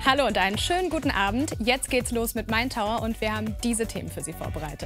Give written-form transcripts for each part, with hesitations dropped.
Hallo und einen schönen guten Abend. Jetzt geht's los mit Main Tower und wir haben diese Themen für Sie vorbereitet.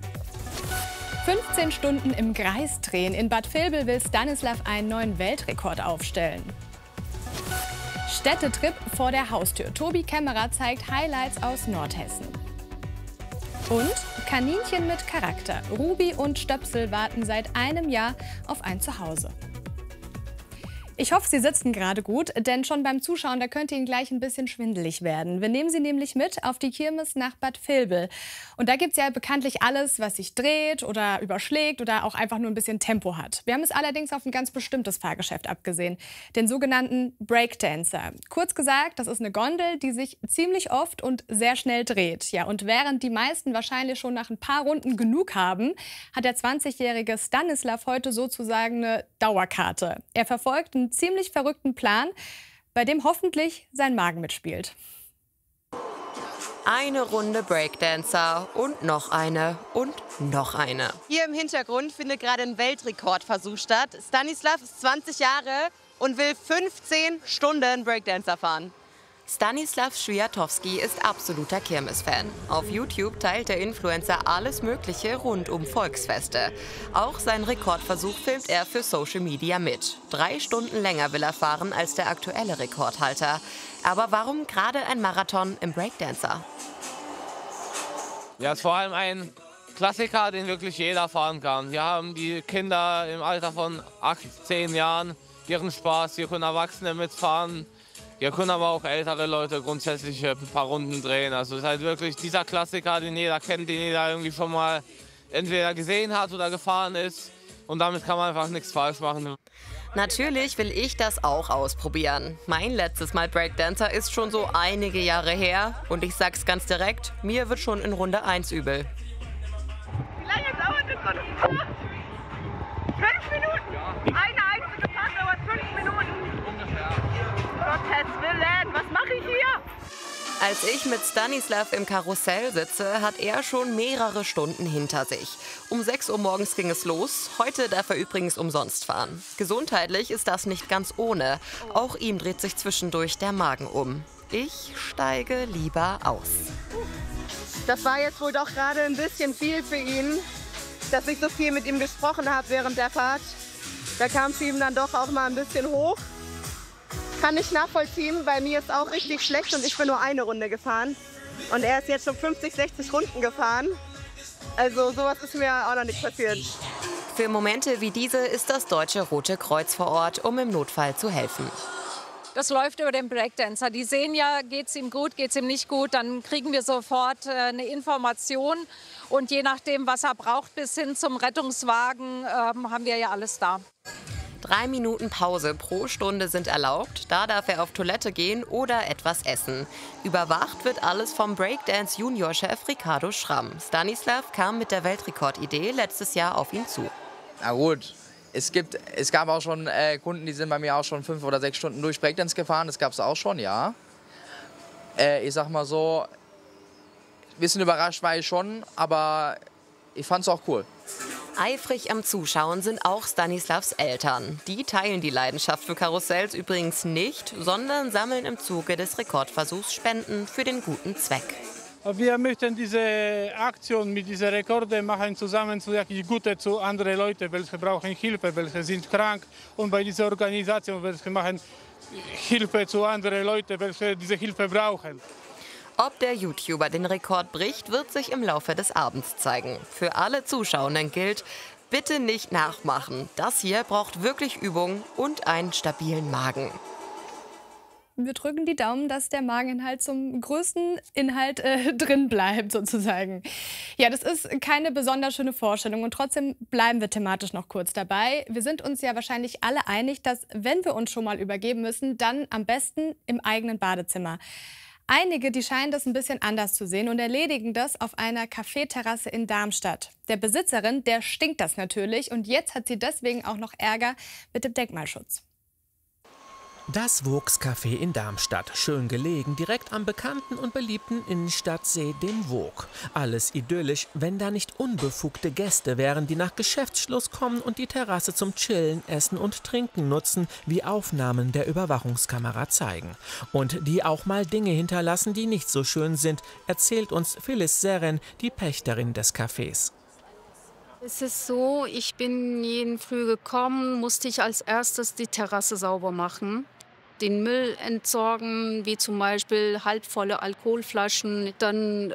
15 Stunden im Kreis drehen. In Bad Vilbel will Stanislav einen neuen Weltrekord aufstellen. Städtetrip vor der Haustür. Tobi Kämmerer zeigt Highlights aus Nordhessen. Und Kaninchen mit Charakter. Ruby und Stöpsel warten seit einem Jahr auf ein Zuhause. Ich hoffe, Sie sitzen gerade gut, denn schon beim Zuschauen, da könnte Ihnen gleich ein bisschen schwindelig werden. Wir nehmen Sie nämlich mit auf die Kirmes nach Bad Vilbel. Und da gibt es ja bekanntlich alles, was sich dreht oder überschlägt oder auch einfach nur ein bisschen Tempo hat. Wir haben es allerdings auf ein ganz bestimmtes Fahrgeschäft abgesehen, den sogenannten Breakdancer. Kurz gesagt, das ist eine Gondel, die sich ziemlich oft und sehr schnell dreht. Ja, und während die meisten wahrscheinlich schon nach ein paar Runden genug haben, hat der 20-jährige Stanislav heute sozusagen eine Dauerkarte. Er verfolgt einen ziemlich verrückten Plan, bei dem hoffentlich sein Magen mitspielt. Eine Runde Breakdancer und noch eine und noch eine. Hier im Hintergrund findet gerade ein Weltrekordversuch statt. Stanislav ist 20 Jahre und will 15 Stunden Breakdancer fahren. Stanislav Swiatowski ist absoluter Kirmes-Fan. Auf YouTube teilt der Influencer alles Mögliche rund um Volksfeste. Auch seinen Rekordversuch filmt er für Social Media mit. 3 Stunden länger will er fahren als der aktuelle Rekordhalter. Aber warum gerade ein Marathon im Breakdancer? Ja, es ist vor allem ein Klassiker, den wirklich jeder fahren kann. Hier haben die Kinder im Alter von 8, 10 Jahren ihren Spaß. Hier können Erwachsene mitfahren. Hier können aber auch ältere Leute grundsätzlich ein paar Runden drehen. Also es ist halt wirklich dieser Klassiker, den jeder kennt, den jeder irgendwie schon mal entweder gesehen hat oder gefahren ist. Und damit kann man einfach nichts falsch machen. Natürlich will ich das auch ausprobieren. Mein letztes Mal Breakdancer ist schon so einige Jahre her. Und ich sag's ganz direkt, mir wird schon in Runde 1 übel. Wie lange dauert das so? 5 Minuten? Eine einzige Fahrt dauert 5 Minuten. Ungefähr. Gottes Willen, was mache ich hier? Als ich mit Stanislav im Karussell sitze, hat er schon mehrere Stunden hinter sich. Um 6 Uhr morgens ging es los. Heute darf er übrigens umsonst fahren. Gesundheitlich ist das nicht ganz ohne. Auch ihm dreht sich zwischendurch der Magen um. Ich steige lieber aus. Das war jetzt wohl doch gerade ein bisschen viel für ihn, dass ich so viel mit ihm gesprochen habe während der Fahrt. Da kam es ihm dann doch auch mal ein bisschen hoch. Kann ich nachvollziehen, bei mir ist auch richtig schlecht und ich bin nur eine Runde gefahren. Und er ist jetzt schon 50, 60 Runden gefahren. Also sowas ist mir auch noch nicht passiert. Für Momente wie diese ist das Deutsche Rote Kreuz vor Ort, um im Notfall zu helfen. Das läuft über den Breakdancer. Die sehen ja, geht es ihm gut, geht es ihm nicht gut. Dann kriegen wir sofort eine Information. Und je nachdem, was er braucht, bis hin zum Rettungswagen, haben wir ja alles da. 3 Minuten Pause pro Stunde sind erlaubt. Da darf er auf Toilette gehen oder etwas essen. Überwacht wird alles vom Breakdance-Junior-Chef Ricardo Schramm. Stanislav kam mit der Weltrekordidee letztes Jahr auf ihn zu. Na gut, es gab auch schon Kunden, die sind bei mir auch schon 5 oder 6 Stunden durch Breakdance gefahren. Das gab es auch schon, ja. Ich sag mal so, ein bisschen überrascht war ich schon, aber ich fand es auch cool. Eifrig am Zuschauen sind auch Stanislavs Eltern. Die teilen die Leidenschaft für Karussells übrigens nicht, sondern sammeln im Zuge des Rekordversuchs Spenden für den guten Zweck. Wir möchten diese Aktion mit diesen Rekorden machen zusammen zu jakieś Gute zu anderen Leuten, welche brauchen Hilfe, welche sind krank. Und bei dieser Organisation, welche machen Hilfe zu anderen Leuten, welche diese Hilfe brauchen. Ob der YouTuber den Rekord bricht, wird sich im Laufe des Abends zeigen. Für alle Zuschauenden gilt, bitte nicht nachmachen. Das hier braucht wirklich Übung und einen stabilen Magen. Wir drücken die Daumen, dass der Mageninhalt zum größten Inhalt drin bleibt, sozusagen. Ja, das ist keine besonders schöne Vorstellung und trotzdem bleiben wir thematisch noch kurz dabei. Wir sind uns ja wahrscheinlich alle einig, dass, wenn wir uns schon mal übergeben müssen, dann am besten im eigenen Badezimmer. Einige, die scheinen das ein bisschen anders zu sehen und erledigen das auf einer Cafeterrasse in Darmstadt. Der Besitzerin, der stinkt das natürlich und jetzt hat sie deswegen auch noch Ärger mit dem Denkmalschutz. Das Vooks Café in Darmstadt, schön gelegen, direkt am bekannten und beliebten Innenstadtsee, dem Voog. Alles idyllisch, wenn da nicht unbefugte Gäste wären, die nach Geschäftsschluss kommen und die Terrasse zum Chillen, Essen und Trinken nutzen, wie Aufnahmen der Überwachungskamera zeigen. Und die auch mal Dinge hinterlassen, die nicht so schön sind, erzählt uns Phyllis Seren, die Pächterin des Cafés. Es ist so, ich bin jeden Früh gekommen, musste ich als erstes die Terrasse sauber machen. Den Müll entsorgen, wie zum Beispiel halbvolle Alkoholflaschen. Dann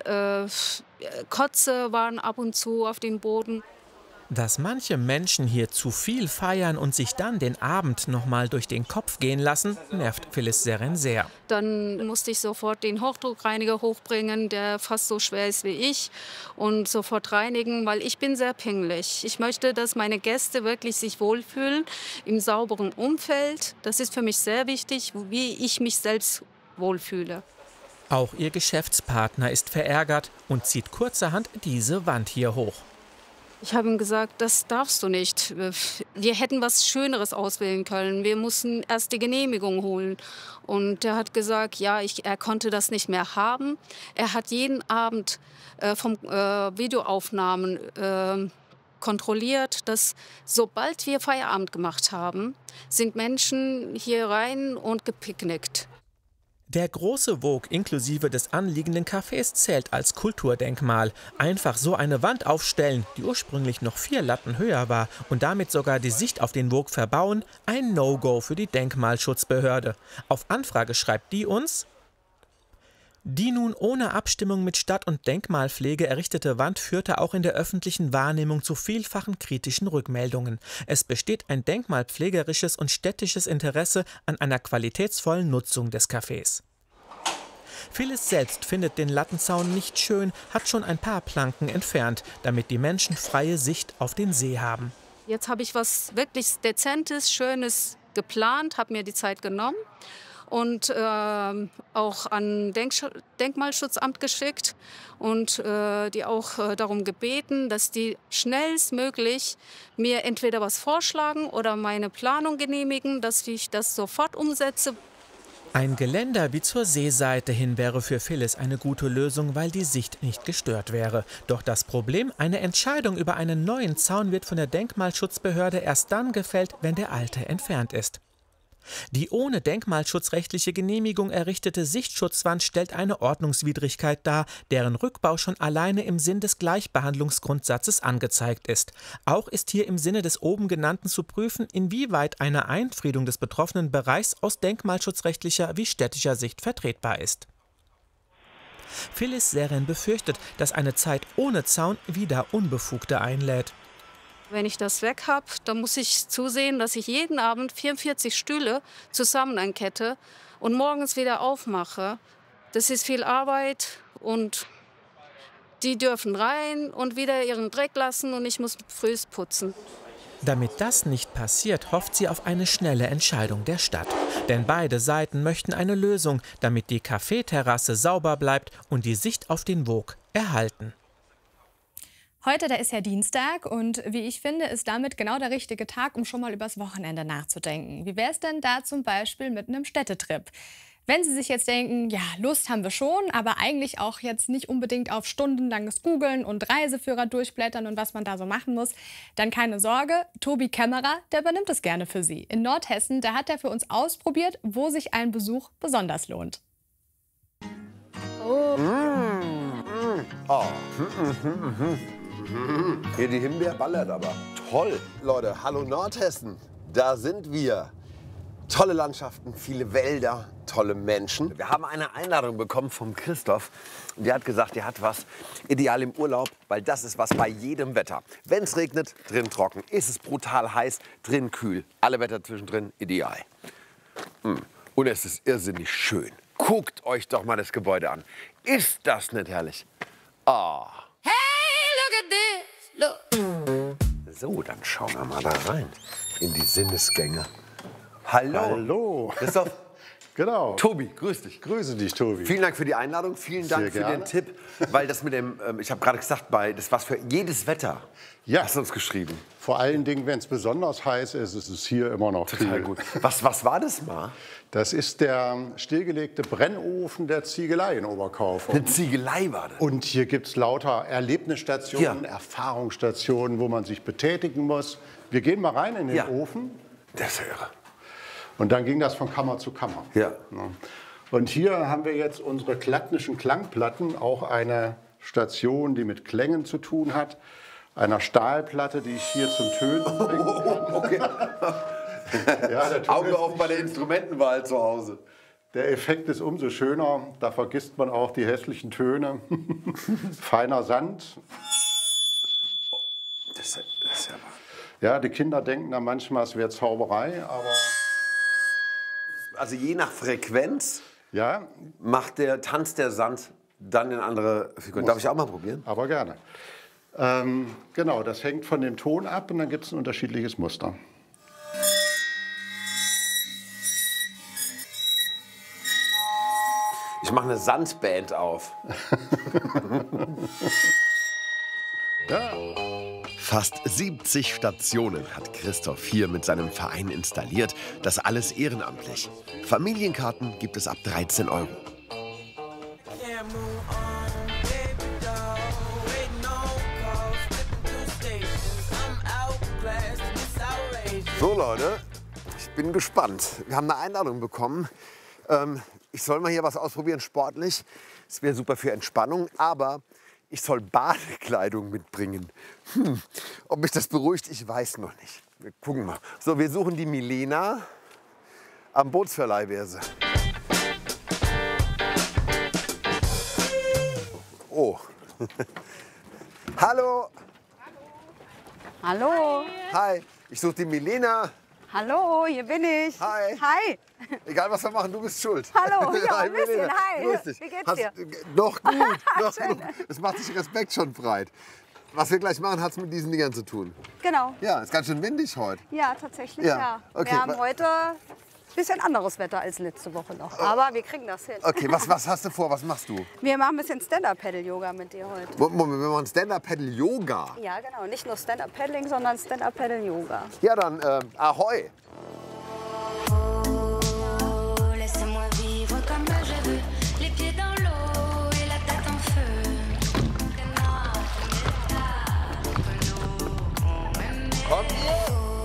Kotze waren ab und zu auf dem Boden. Dass manche Menschen hier zu viel feiern und sich dann den Abend noch mal durch den Kopf gehen lassen, nervt Phyllis Seren sehr. Dann musste ich sofort den Hochdruckreiniger hochbringen, der fast so schwer ist wie ich, und sofort reinigen, weil ich bin sehr pingelig. Ich möchte, dass meine Gäste wirklich sich wohlfühlen im sauberen Umfeld. Das ist für mich sehr wichtig, wie ich mich selbst wohlfühle. Auch ihr Geschäftspartner ist verärgert und zieht kurzerhand diese Wand hier hoch. Ich habe ihm gesagt, das darfst du nicht. Wir hätten was Schöneres auswählen können. Wir mussten erst die Genehmigung holen. Und er hat gesagt, ja, er konnte das nicht mehr haben. Er hat jeden Abend vom Videoaufnahmen kontrolliert, dass sobald wir Feierabend gemacht haben, sind Menschen hier rein und gepicknickt. Der große Voog inklusive des anliegenden Cafés zählt als Kulturdenkmal. Einfach so eine Wand aufstellen, die ursprünglich noch 4 Latten höher war und damit sogar die Sicht auf den Voog verbauen, ein No-Go für die Denkmalschutzbehörde. Auf Anfrage schreibt die uns: Die nun ohne Abstimmung mit Stadt- und Denkmalpflege errichtete Wand führte auch in der öffentlichen Wahrnehmung zu vielfachen kritischen Rückmeldungen. Es besteht ein denkmalpflegerisches und städtisches Interesse an einer qualitätsvollen Nutzung des Cafés. Phyllis selbst findet den Lattenzaun nicht schön, hat schon ein paar Planken entfernt, damit die Menschen freie Sicht auf den See haben. Jetzt habe ich was wirklich Dezentes, Schönes geplant, habe mir die Zeit genommen. Und auch an Denkmalschutzamt geschickt und die auch darum gebeten, dass die schnellstmöglich mir entweder was vorschlagen oder meine Planung genehmigen, dass ich das sofort umsetze. Ein Geländer wie zur Seeseite hin wäre für Phyllis eine gute Lösung, weil die Sicht nicht gestört wäre. Doch das Problem, eine Entscheidung über einen neuen Zaun wird von der Denkmalschutzbehörde erst dann gefällt, wenn der alte entfernt ist. Die ohne denkmalschutzrechtliche Genehmigung errichtete Sichtschutzwand stellt eine Ordnungswidrigkeit dar, deren Rückbau schon alleine im Sinn des Gleichbehandlungsgrundsatzes angezeigt ist. Auch ist hier im Sinne des oben genannten zu prüfen, inwieweit eine Einfriedung des betroffenen Bereichs aus denkmalschutzrechtlicher wie städtischer Sicht vertretbar ist. Phyllis Seren befürchtet, dass eine Zeit ohne Zaun wieder Unbefugte einlädt. Wenn ich das weg habe, dann muss ich zusehen, dass ich jeden Abend 44 Stühle zusammen ankette und morgens wieder aufmache. Das ist viel Arbeit und die dürfen rein und wieder ihren Dreck lassen und ich muss frühst putzen. Damit das nicht passiert, hofft sie auf eine schnelle Entscheidung der Stadt. Denn beide Seiten möchten eine Lösung, damit die Kaffeeterrasse sauber bleibt und die Sicht auf den Voog erhalten. Heute, da ist ja Dienstag und wie ich finde, ist damit genau der richtige Tag, um schon mal übers Wochenende nachzudenken. Wie wäre es denn da zum Beispiel mit einem Städtetrip? Wenn Sie sich jetzt denken, ja, Lust haben wir schon, aber eigentlich auch jetzt nicht unbedingt auf stundenlanges Googeln und Reiseführer durchblättern und was man da so machen muss, dann keine Sorge, Tobi Kämmerer, der übernimmt es gerne für Sie. In Nordhessen, da hat er für uns ausprobiert, wo sich ein Besuch besonders lohnt. Oh. Oh. Hier die Himbeer ballert aber. Toll. Leute, hallo Nordhessen. Da sind wir. Tolle Landschaften, viele Wälder, tolle Menschen. Wir haben eine Einladung bekommen vom Christoph. Und der hat gesagt, der hat was ideal im Urlaub, weil das ist was bei jedem Wetter. Wenn es regnet, drin trocken. Ist es brutal heiß, drin kühl. Alle Wetter zwischendrin ideal. Und es ist irrsinnig schön. Guckt euch doch mal das Gebäude an. Ist das nicht herrlich? Oh. So, dann schauen wir mal da rein, in die Sinnesgänge. Hallo. Hallo. Christoph, Genau. Tobi, grüß dich. Grüße dich, Tobi. Vielen Dank für die Einladung, vielen Dank für den Tipp, weil das mit dem, ich habe gerade gesagt, das was für jedes Wetter. Ja. Hast du uns geschrieben. Vor allen Dingen, wenn es besonders heiß ist, ist es hier immer noch total gut. Was war das mal? Das ist der stillgelegte Brennofen der Ziegelei in Oberkaufern. Eine Ziegelei war das? Und hier gibt es lauter Erlebnisstationen, ja. Erfahrungsstationen, wo man sich betätigen muss. Wir gehen mal rein in den Ofen. Das ist ja irre. Und dann ging das von Kammer zu Kammer. Ja. Und hier haben wir jetzt unsere klattnischen Klangplatten, auch eine Station, die mit Klängen zu tun hat. Einer Stahlplatte, die ich hier zum Tönen bringen kann. Okay. Ja, Augen auf bei der Instrumentenwahl zu Hause. Der Effekt ist umso schöner. Da vergisst man auch die hässlichen Töne. Feiner Sand. Das ist ja wahr. Ja, die Kinder denken dann manchmal, es wäre Zauberei, aber... Also je nach Frequenz tanzt der Sand dann in andere Figuren. Darf ich auch mal probieren? Aber gerne. Genau, das hängt von dem Ton ab und dann gibt es ein unterschiedliches Muster. Ich mache eine Sandband auf. Ja. Fast 70 Stationen hat Christoph hier mit seinem Verein installiert. Das alles ehrenamtlich. Familienkarten gibt es ab 13 €. So Leute, ich bin gespannt. Wir haben eine Einladung bekommen. Ich soll mal hier was ausprobieren, sportlich. Es wäre super für Entspannung, aber ich soll Badekleidung mitbringen. Ob mich das beruhigt, ich weiß noch nicht. Wir gucken mal. So, wir suchen die Milena. Am Bootsverleih wäre sie. Oh. Hallo. Hallo. Hi. Ich suche die Milena. Hallo, hier bin ich. Hi. Hi. Egal, was wir machen, du bist schuld. Hallo, ja, Hi, ein bisschen. Milena. Hi. Grüß dich. Wie geht's dir? Noch gut. Noch Schön. gut. Es macht sich Respekt schon breit. Was wir gleich machen, hat es mit diesen Dingern zu tun. Genau. Ja, ist ganz schön windig heute. Ja, tatsächlich, ja. Okay. Wir haben heute ein bisschen anderes Wetter als letzte Woche noch. Aber wir kriegen das hin. Okay, was hast du vor? Was machst du? Wir machen ein bisschen Stand-Up-Paddle-Yoga mit dir heute. Moment, wir machen Stand-Up-Paddle-Yoga. Ja, genau. Nicht nur Stand-Up-Paddling, sondern Stand-Up-Paddle-Yoga. Ja, dann Ahoi. Komm hier!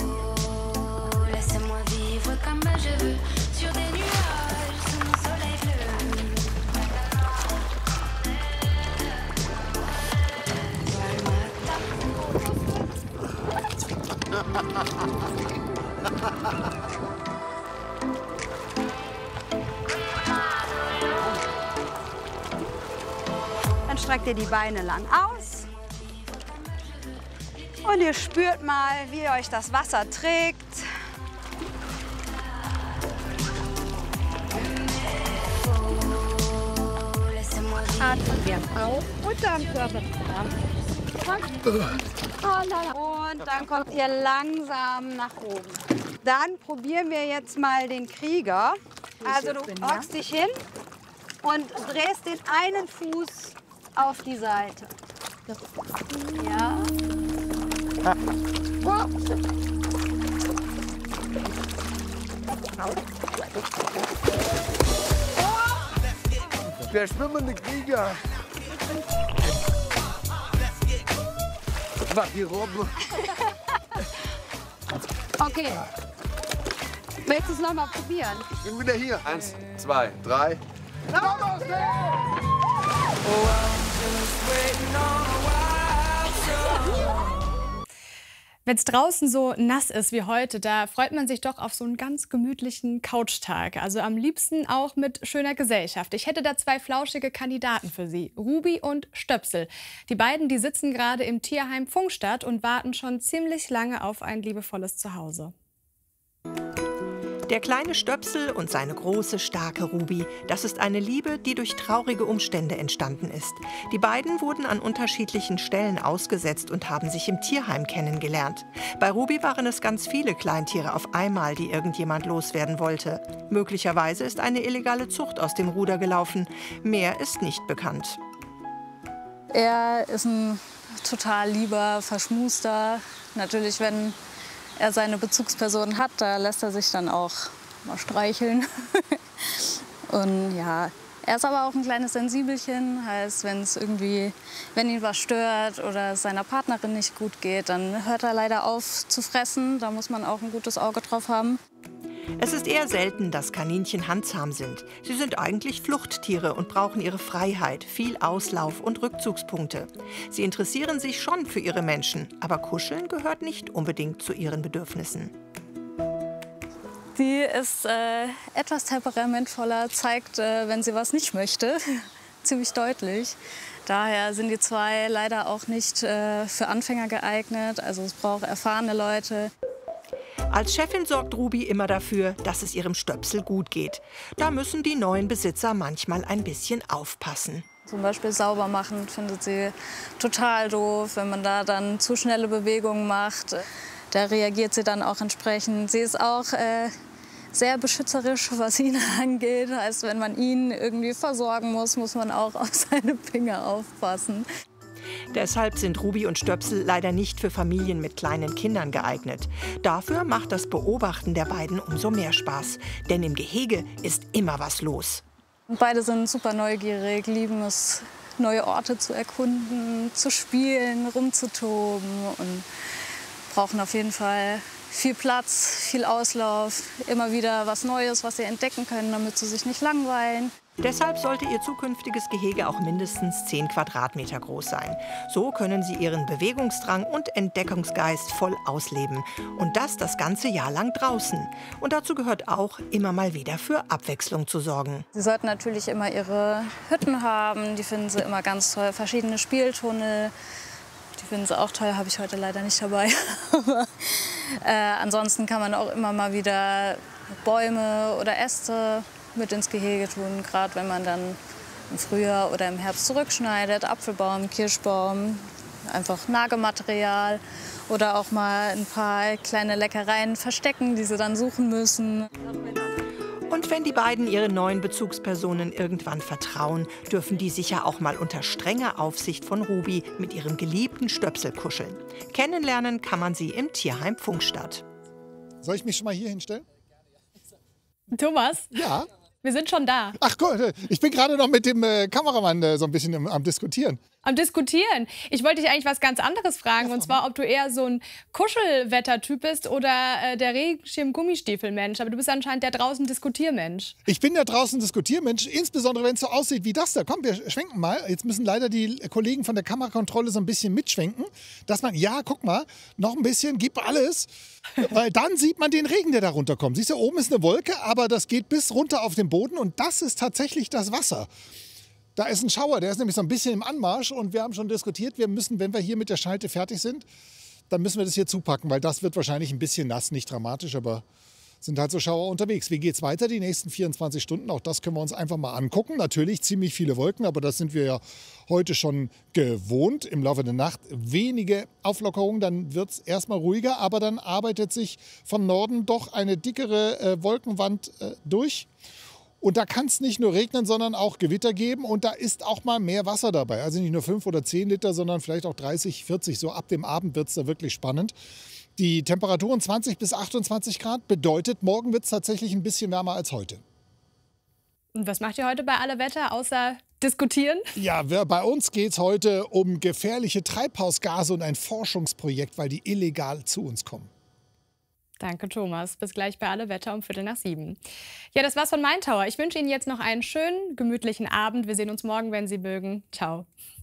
Dann streckt ihr die Beine lang aus. Und ihr spürt mal, wie euch das Wasser trägt. Atmen wir auf unterm Körper zusammen. Und dann kommt ihr langsam nach oben. Dann probieren wir jetzt mal den Krieger. Also du hockst dich hin und drehst den einen Fuß auf die Seite. Ja. Der schwimmende Krieger. Mach die Robben. Okay. Willst du es noch mal probieren? Ich bin wieder hier. 1, 2, 3. Wenn es draußen so nass ist wie heute, da freut man sich doch auf so einen ganz gemütlichen Couchtag. Also am liebsten auch mit schöner Gesellschaft. Ich hätte da 2 flauschige Kandidaten für Sie, Ruby und Stöpsel. Die beiden, die sitzen gerade im Tierheim Pfungstadt und warten schon ziemlich lange auf ein liebevolles Zuhause. Der kleine Stöpsel und seine große, starke Ruby, das ist eine Liebe, die durch traurige Umstände entstanden ist. Die beiden wurden an unterschiedlichen Stellen ausgesetzt und haben sich im Tierheim kennengelernt. Bei Ruby waren es ganz viele Kleintiere auf einmal, die irgendjemand loswerden wollte. Möglicherweise ist eine illegale Zucht aus dem Ruder gelaufen. Mehr ist nicht bekannt. Er ist ein total lieber, verschmuster. Natürlich, wenn er seine Bezugsperson hat, da lässt er sich dann auch mal streicheln. Und ja, er ist aber auch ein kleines Sensibelchen. Heißt, wenn ihn was stört oder es seiner Partnerin nicht gut geht, dann hört er leider auf zu fressen. Da muss man auch ein gutes Auge drauf haben. Es ist eher selten, dass Kaninchen handzahm sind. Sie sind eigentlich Fluchttiere und brauchen ihre Freiheit, viel Auslauf und Rückzugspunkte. Sie interessieren sich schon für ihre Menschen, aber Kuscheln gehört nicht unbedingt zu ihren Bedürfnissen. Die ist etwas temperamentvoller, zeigt, wenn sie was nicht möchte, ziemlich deutlich. Daher sind die zwei leider auch nicht für Anfänger geeignet, also es braucht erfahrene Leute. Als Chefin sorgt Ruby immer dafür, dass es ihrem Stöpsel gut geht. Da müssen die neuen Besitzer manchmal ein bisschen aufpassen. Zum Beispiel sauber machen findet sie total doof, wenn man da dann zu schnelle Bewegungen macht. Da reagiert sie dann auch entsprechend. Sie ist auch sehr beschützerisch, was ihn angeht. Heißt, wenn man ihn irgendwie versorgen muss, muss man auch auf seine Finger aufpassen. Deshalb sind Ruby und Stöpsel leider nicht für Familien mit kleinen Kindern geeignet. Dafür macht das Beobachten der beiden umso mehr Spaß. Denn im Gehege ist immer was los. Beide sind super neugierig, lieben es, neue Orte zu erkunden, zu spielen, rumzutoben und brauchen auf jeden Fall viel Platz, viel Auslauf, immer wieder was Neues, was sie entdecken können, damit sie sich nicht langweilen. Deshalb sollte ihr zukünftiges Gehege auch mindestens 10 Quadratmeter groß sein. So können sie ihren Bewegungsdrang und Entdeckungsgeist voll ausleben. Und das ganze Jahr lang draußen. Und dazu gehört auch, immer mal wieder für Abwechslung zu sorgen. Sie sollten natürlich immer ihre Hütten haben, die finden sie immer ganz toll. Verschiedene Spieltunnel, die finden sie auch toll, habe ich heute leider nicht dabei. Aber ansonsten kann man auch immer mal wieder Bäume oder Äste mit ins Gehege tun, gerade wenn man dann im Frühjahr oder im Herbst zurückschneidet. Apfelbaum, Kirschbaum, einfach Nagematerial oder auch mal ein paar kleine Leckereien verstecken, die sie dann suchen müssen. Und wenn die beiden ihren neuen Bezugspersonen irgendwann vertrauen, dürfen die sicher auch mal unter strenger Aufsicht von Ruby mit ihrem geliebten Stöpsel kuscheln. Kennenlernen kann man sie im Tierheim Pfungstadt. Soll ich mich schon mal hier hinstellen? Thomas? Ja. Wir sind schon da. Ach Gott, ich bin gerade noch mit dem Kameramann so ein bisschen am Diskutieren. Am Diskutieren? Ich wollte dich eigentlich was ganz anderes fragen. Und zwar, ob du eher so ein Kuschelwettertyp bist oder der Regenschirm-Gummistiefel-Mensch. Aber du bist anscheinend der Draußen-Diskutiermensch. Ich bin der Draußen-Diskutiermensch, insbesondere wenn es so aussieht wie das da. Komm, wir schwenken mal. Jetzt müssen leider die Kollegen von der Kamerakontrolle so ein bisschen mitschwenken. Dass man, ja, guck mal, noch ein bisschen, gib alles. Weil dann sieht man den Regen, der da runterkommt. Siehst du, oben ist eine Wolke, aber das geht bis runter auf den Boden. Und das ist tatsächlich das Wasser. Da ist ein Schauer, der ist nämlich so ein bisschen im Anmarsch. Und wir haben schon diskutiert, wir müssen, wenn wir hier mit der Schalte fertig sind, dann müssen wir das hier zupacken. Weil das wird wahrscheinlich ein bisschen nass, nicht dramatisch, aber sind halt so Schauer unterwegs. Wie geht's weiter die nächsten 24 Stunden? Auch das können wir uns einfach mal angucken. Natürlich ziemlich viele Wolken, aber das sind wir ja heute schon gewohnt. Im Laufe der Nacht wenige Auflockerungen, dann wird es erstmal ruhiger. Aber dann arbeitet sich von Norden doch eine dickere Wolkenwand durch. Und da kann es nicht nur regnen, sondern auch Gewitter geben. Und da ist auch mal mehr Wasser dabei. Also nicht nur 5 oder 10 Liter, sondern vielleicht auch 30, 40. So ab dem Abend wird es da wirklich spannend. Die Temperaturen 20 bis 28 Grad bedeutet, morgen wird es tatsächlich ein bisschen wärmer als heute. Und was macht ihr heute bei Alle Wetter, außer diskutieren? Ja, bei uns geht es heute um gefährliche Treibhausgase und ein Forschungsprojekt, weil die illegal zu uns kommen. Danke, Thomas. Bis gleich bei Alle Wetter um 6:15. Ja, das war's von Main Tower. Ich wünsche Ihnen jetzt noch einen schönen, gemütlichen Abend. Wir sehen uns morgen, wenn Sie mögen. Ciao.